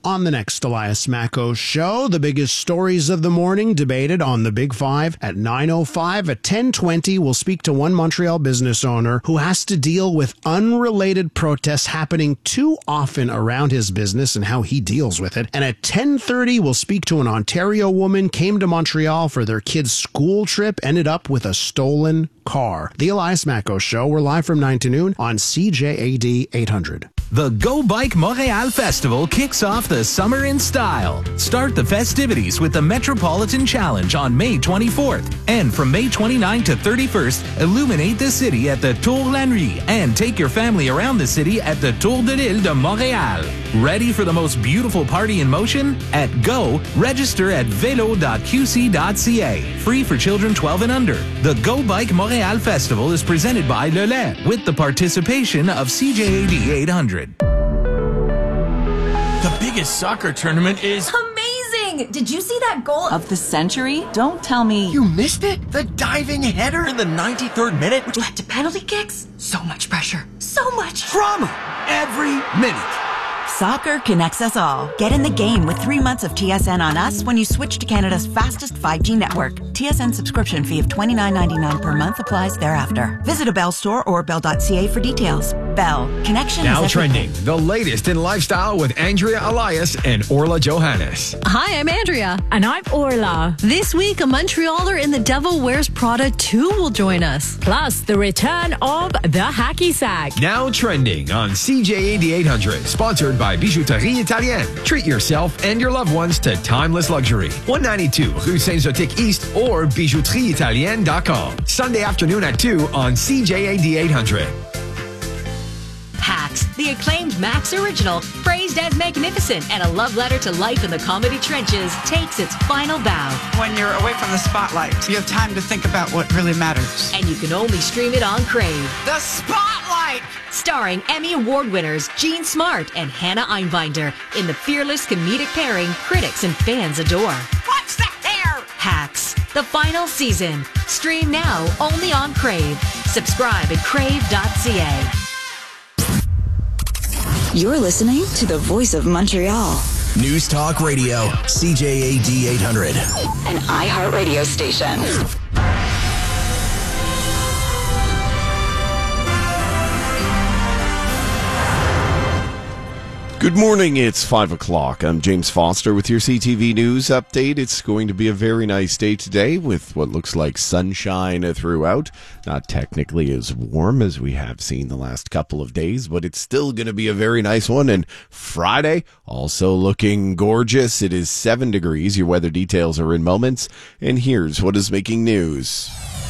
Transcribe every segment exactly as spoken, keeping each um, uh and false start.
On the next Elias Macco Show, the biggest stories of the morning debated on the Big Five at nine oh five. At ten twenty, we'll speak to one Montreal business owner who has to deal with unrelated protests happening too often around his business and how he deals with it. And at ten thirty, we'll speak to an Ontario woman came to Montreal for their kid's school trip, ended up with a stolen car. The Elias Macco Show, we're live from nine to noon on C J A D eight hundred. The Go Bike Montréal Festival kicks off the summer in style. Start the festivities with the Metropolitan Challenge on May twenty-fourth. And from May twenty-ninth to thirty-first, illuminate the city at the Tour La Nuit and take your family around the city at the Tour de l'Île de Montréal. Ready for the most beautiful party in motion? At Go, register at velo dot q c dot c a. Free for children twelve and under. The Go Bike Montréal Festival is presented by Le Lait with the participation of C J A D eight hundred. The biggest soccer tournament is amazing! Did you see that goal of the century? Don't tell me you missed it. The diving header in the ninety-third minute, which led to penalty kicks. So much pressure, so much drama every minute. Soccer connects us all. Get in the game with three months of T S N on us when you switch to Canada's fastest five G network. T S N subscription fee of twenty-nine ninety-nine per month applies thereafter. Visit a Bell store or bell dot c a for details. Bell. Connection now is trending. The latest in lifestyle with Andrea Elias and Orla Johannes. Hi, I'm Andrea. And I'm Orla. This week, a Montrealer in The Devil Wears Prada two will join us. Plus, the return of the Hacky Sack. Now trending on C J A D eight hundred. Sponsored by Bijouterie Italienne. Treat yourself and your loved ones to timeless luxury. one ninety-two Rue Saint-Zotique East or bijouterie italienne dot com. Sunday afternoon at two on C J A D eight hundred. Hacks, the acclaimed Max original, praised as magnificent and a love letter to life in the comedy trenches, takes its final bow. When you're away from the spotlight, you have time to think about what really matters. And you can only stream it on Crave. The Spotlight! Starring Emmy Award winners Jean Smart and Hannah Einbinder in the fearless comedic pairing critics and fans adore. What's the hair? Hacks, the final season. Stream now only on Crave. Subscribe at crave dot c a. You're listening to the Voice of Montreal. News Talk Radio, C J A D eight hundred. An iHeartRadio station. Good morning, it's five o'clock. I'm James Foster with your C T V News update. It's going to be a very nice day today with what looks like sunshine throughout. Not technically as warm as we have seen the last couple of days, but it's still going to be a very nice one. And Friday, also looking gorgeous. It is seven degrees. Your weather details are in moments. And here's what is making news.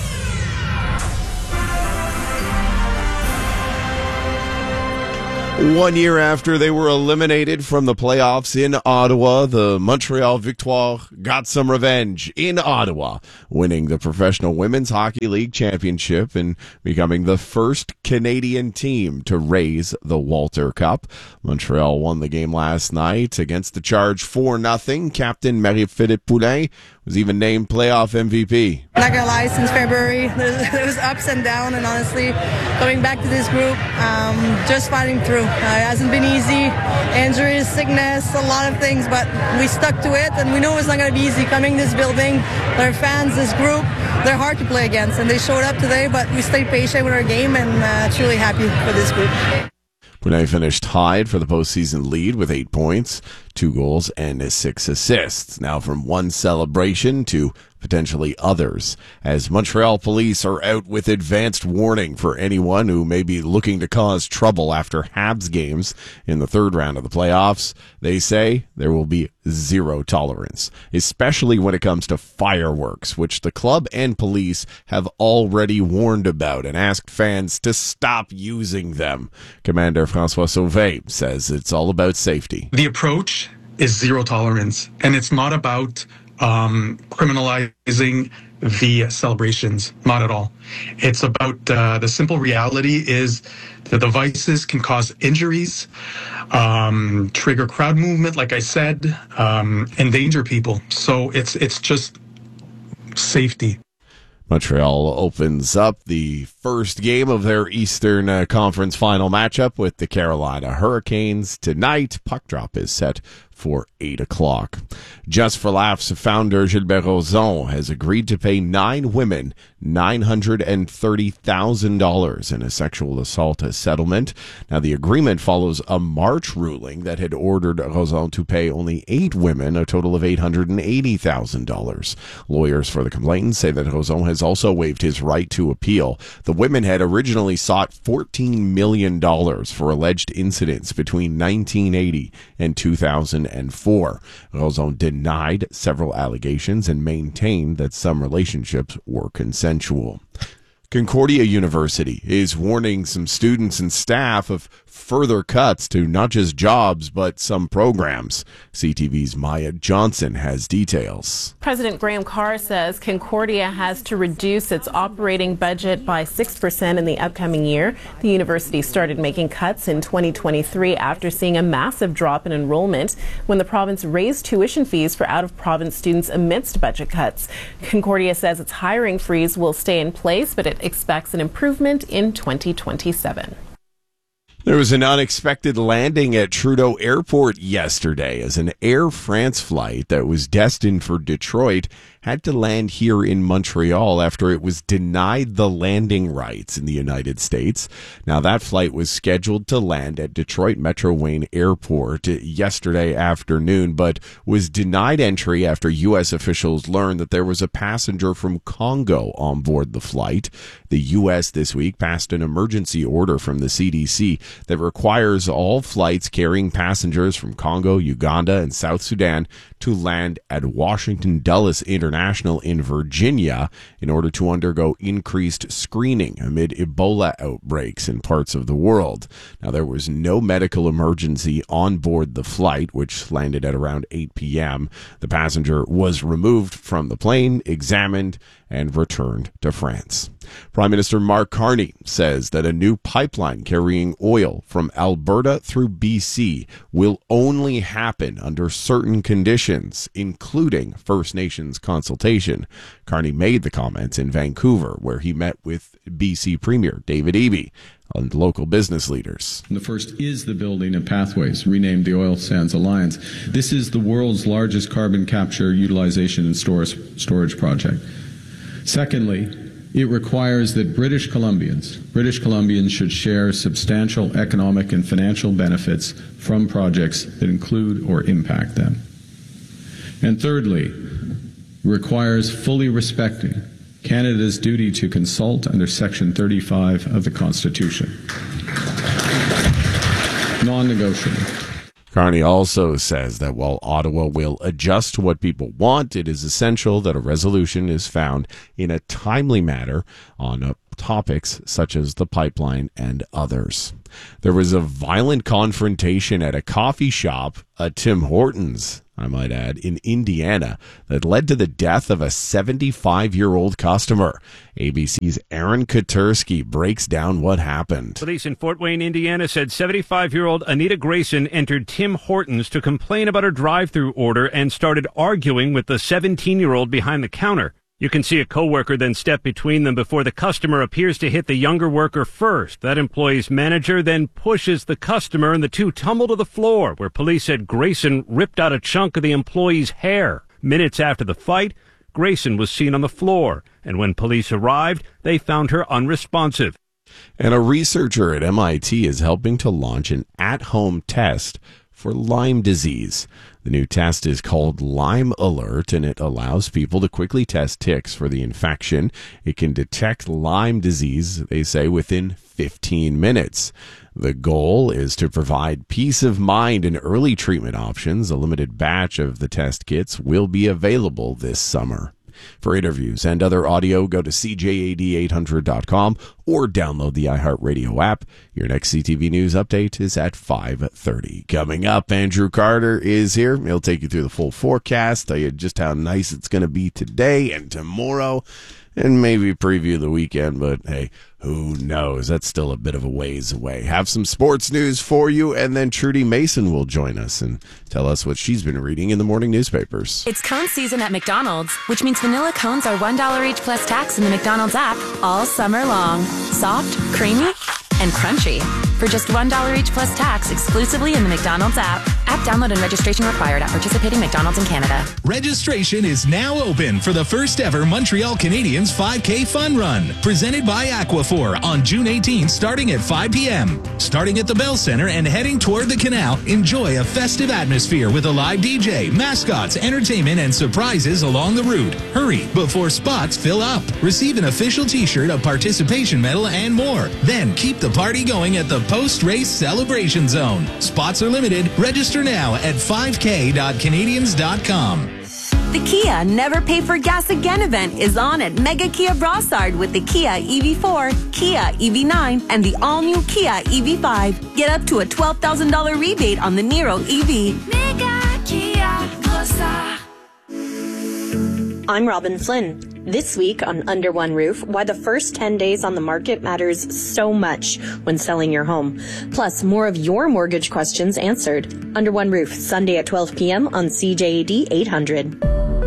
One year after they were eliminated from the playoffs in Ottawa, the Montreal Victoire got some revenge in Ottawa, winning the Professional Women's Hockey League Championship and becoming the first Canadian team to raise the Walter Cup. Montreal won the game last night against the Charge four nothing. Captain Marie-Philippe Poulin was even named playoff M V P. Not gonna lie, since February, there was ups and downs, and honestly, coming back to this group, um, just fighting through. Uh, it hasn't been easy. Injuries, sickness, a lot of things, but we stuck to it, and we know it's not going to be easy. Coming this building, their fans, this group, they're hard to play against, and they showed up today, but we stayed patient with our game, and uh, truly happy for this group. Poulin finished tied for the postseason lead with eight points, two goals, and six assists. Now from one celebration to potentially others, as Montreal police are out with advanced warning for anyone who may be looking to cause trouble after Habs games in the third round of the playoffs. They say there will be zero tolerance, especially when it comes to fireworks, which the club and police have already warned about and asked fans to stop using them. Commander François Sauvé says it's all about safety. The approach is zero tolerance, and it's not about um, criminalizing the celebrations, not at all. It's about uh, the simple reality is the devices can cause injuries, um, trigger crowd movement, like I said, um, endanger people. So it's it's just safety. Montreal opens up the first game of their Eastern uh, Conference final matchup with the Carolina Hurricanes tonight. Puck drop is set for eight o'clock. Just for Laughs founder Gilbert Rozon has agreed to pay nine women nine hundred thirty thousand dollars in a sexual assault settlement. Now, the agreement follows a March ruling that had ordered Rozon to pay only eight women a total of eight hundred eighty thousand dollars. Lawyers for the complainants say that Rozon has also waived his right to appeal. The women had originally sought fourteen million dollars for alleged incidents between nineteen eighty and two thousand four. Rozon denied several allegations and maintained that some relationships were consensual. Concordia University is warning some students and staff of further cuts to not just jobs, but some programs. C T V's Maya Johnson has details. President Graham Carr says Concordia has to reduce its operating budget by six percent in the upcoming year. The university started making cuts in twenty twenty-three after seeing a massive drop in enrollment when the province raised tuition fees for out-of-province students amidst budget cuts. Concordia says its hiring freeze will stay in place, but it expects an improvement in twenty twenty-seven. There was an unexpected landing at Trudeau Airport yesterday as an Air France flight that was destined for Detroit had to land here in Montreal after it was denied the landing rights in the United States. Now, that flight was scheduled to land at Detroit Metro Wayne Airport yesterday afternoon, but was denied entry after U S officials learned that there was a passenger from Congo on board the flight. The U S this week passed an emergency order from the C D C that requires all flights carrying passengers from Congo, Uganda, and South Sudan to land at Washington Dulles International in Virginia in order to undergo increased screening amid Ebola outbreaks in parts of the world. Now, there was no medical emergency on board the flight, which landed at around eight p.m. The passenger was removed from the plane, examined, and returned to France. Prime Minister Mark Carney says that a new pipeline carrying oil from Alberta through B C will only happen under certain conditions, including First Nations consultation. Carney made the comments in Vancouver, where he met with B C Premier David Eby and local business leaders. The first is the building of Pathways, renamed the Oil Sands Alliance. This is the world's largest carbon capture, utilization, and storage, storage project. Secondly, it requires that British Columbians, British Columbians should share substantial economic and financial benefits from projects that include or impact them. And thirdly, requires fully respecting Canada's duty to consult under Section thirty-five of the Constitution. Non-negotiable. Carney also says that while Ottawa will adjust to what people want, it is essential that a resolution is found in a timely manner on uh, topics such as the pipeline and others. There was a violent confrontation at a coffee shop, a Tim Hortons, I might add, in Indiana, that led to the death of a seventy-five-year-old customer. A B C's Aaron Katersky breaks down what happened. Police in Fort Wayne, Indiana said seventy-five-year-old Anita Grayson entered Tim Hortons to complain about her drive-through order and started arguing with the seventeen-year-old behind the counter. You can see a coworker then step between them before the customer appears to hit the younger worker first. That employee's manager then pushes the customer and the two tumble to the floor, where police said Grayson ripped out a chunk of the employee's hair. Minutes after the fight, Grayson was seen on the floor, and when police arrived, they found her unresponsive. And a researcher at M I T is helping to launch an at-home test for Lyme disease. The new test is called Lyme Alert, and it allows people to quickly test ticks for the infection. It can detect Lyme disease, they say, within fifteen minutes. The goal is to provide peace of mind and early treatment options. A limited batch of the test kits will be available this summer. For interviews and other audio, go to C J A D eight hundred dot com or download the iHeartRadio app. Your next C T V News update is at five thirty. Coming up, Andrew Carter is here. He'll take you through the full forecast, tell you just how nice it's going to be today and tomorrow, and maybe preview the weekend, but hey, who knows? That's still a bit of a ways away. Have some sports news for you, and then Trudy Mason will join us and tell us what she's been reading in the morning newspapers. It's cone season at McDonald's, which means vanilla cones are one dollar each plus tax in the McDonald's app all summer long. Soft, creamy, and crunchy. For just one dollar each plus tax exclusively in the McDonald's app. App download and registration required at participating McDonald's in Canada. Registration is now open for the first ever Montreal Canadiens five K Fun Run, presented by Aquaphor on June eighteenth, starting at five p.m. Starting at the Bell Center and heading toward the canal, enjoy a festive atmosphere with a live D J, mascots, entertainment, and surprises along the route. Hurry before spots fill up. Receive an official t-shirt, a participation medal, and more. Then keep the party going at the post-race celebration zone. Spots are limited. Register now at five k dot canadians dot com. The Kia Never Pay for Gas Again event is on at Mega Kia Brossard with the Kia E V four, Kia E V nine, and the all-new Kia E V five. Get up to a twelve thousand dollars rebate on the Niro E V. Mega Kia Brossard. I'm Robin Flynn. This week on Under One Roof, why the first ten days on the market matters so much when selling your home. Plus, more of your mortgage questions answered. Under One Roof, Sunday at twelve p.m. on C J A D eight hundred.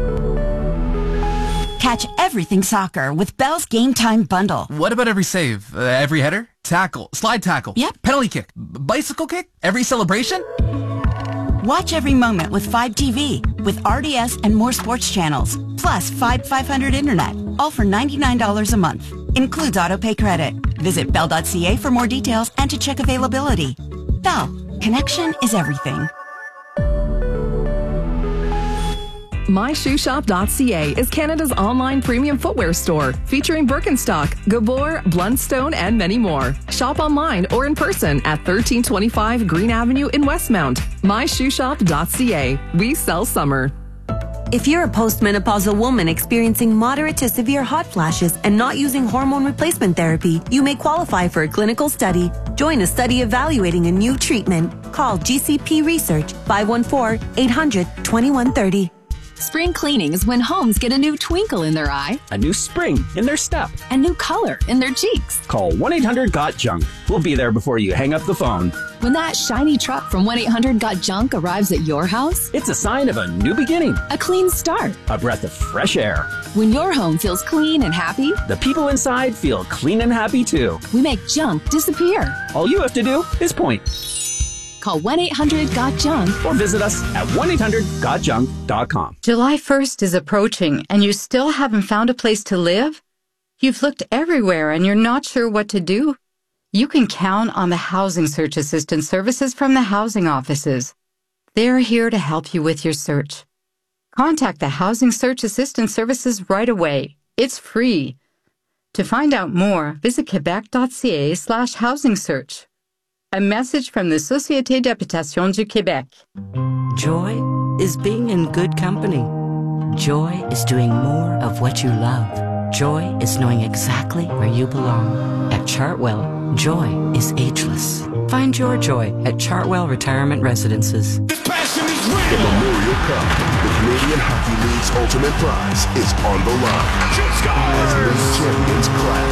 Catch everything soccer with Bell's Game Time Bundle. What about every save? Uh, every header? Tackle? Slide tackle? Yep. Penalty kick? B- bicycle kick? Every celebration? Watch every moment with five T V, with R D S and more sports channels, plus five five hundred internet, all for ninety-nine dollars a month. Includes autopay credit. Visit bell dot c a for more details and to check availability. Bell, connection is everything. my shoe shop dot c a is Canada's online premium footwear store, featuring Birkenstock, Gabor, Blundstone, and many more. Shop online or in person at thirteen twenty-five Green Avenue in Westmount. my shoe shop dot c a. We sell summer. If you're a postmenopausal woman experiencing moderate to severe hot flashes and not using hormone replacement therapy, you may qualify for a clinical study. Join a study evaluating a new treatment. Call G C P Research five one four, eight hundred, twenty-one thirty. Spring cleaning is when homes get a new twinkle in their eye, a new spring in their step, a new color in their cheeks. Call one eight hundred got junk. We'll be there before you hang up the phone. When that shiny truck from one eight hundred got junk arrives at your house, it's a sign of a new beginning, a clean start, a breath of fresh air. When your home feels clean and happy, the people inside feel clean and happy too. We make junk disappear. All you have to do is point. Call one eight hundred got junk or visit us at one eight hundred got junk dot com. July first is approaching and you still haven't found a place to live? You've looked everywhere and you're not sure what to do? You can count on the Housing Search Assistance services from the housing offices. They're here to help you with your search. Contact the Housing Search Assistance services right away. It's free. To find out more, visit quebec dot c a slash housing search. A message from the Société d'Habitation du Québec. Joy is being in good company. Joy is doing more of what you love. Joy is knowing exactly where you belong. At Chartwell, joy is ageless. Find your joy at Chartwell Retirement Residences. This passion is real. The Memorial Cup, the Canadian Hockey League's ultimate prize, is on the line. As league champions clash.